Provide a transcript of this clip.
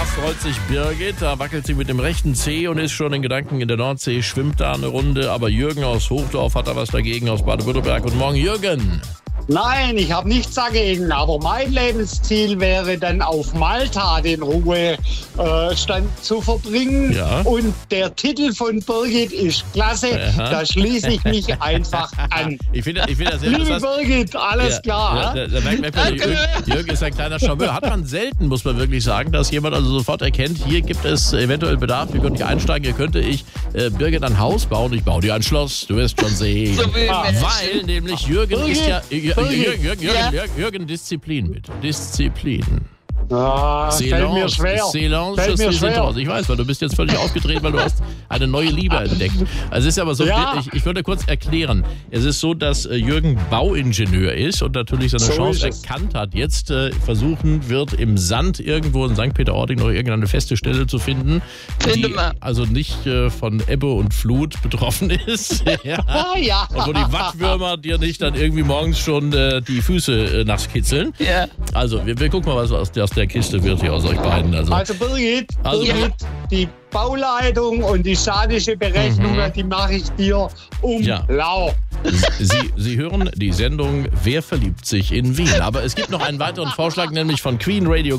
freut sich Birgit, da wackelt sie mit dem rechten Zeh und ist schon in Gedanken in der Nordsee, schwimmt da eine Runde. Aber Jürgen aus Hochdorf hat da was dagegen, aus Baden-Württemberg. Guten Morgen, Jürgen. Nein, ich habe nichts dagegen, aber mein Lebensziel wäre dann auf Malta den Ruhestand zu verbringen. Ja. Und der Titel von Birgit ist klasse, da schließe ich mich einfach an. Ich finde das sehr Liebe interessant. Birgit, alles klar. Da merkt man, Jürgen ist ein kleiner Charmeur. Hat man selten, muss man wirklich sagen, dass jemand also sofort erkennt, hier gibt es eventuell Bedarf, wir können hier einsteigen, hier könnte ich Birgit ein Haus bauen, ich baue dir ein Schloss, du wirst schon sehen. So will Weil nämlich Jürgen Birgit, ist ja... Birgit. Jürgen, Disziplin bitte. Disziplin. Fällt mir schwer. Silence, Fällt mir das schwer. ist raus. Ich weiß, weil du bist jetzt völlig aufgedreht, weil du hast eine neue Liebe entdeckt. Also es ist aber so, Ja. ich würde kurz erklären. Es ist so, dass Jürgen Bauingenieur ist und natürlich seine So Chance ist es. erkannt hat, jetzt versuchen wird, im Sand irgendwo in St. Peter-Ording noch irgendeine feste Stelle zu finden, Finde die mal. also nicht von Ebbe und Flut betroffen ist. Ja. Ja. Und wo die Wattwürmer dir nicht dann irgendwie morgens schon die Füße nass kitzeln. Ja. Also, wir gucken mal, was aus der Kiste wird hier aus euch beiden. Also Birgit, Also- die Bauleitung und die statische Berechnung, die mache ich dir Ja. lau. Sie hören die Sendung Wer verliebt sich in Wien? Aber es gibt noch einen weiteren Vorschlag, nämlich von Queen Radio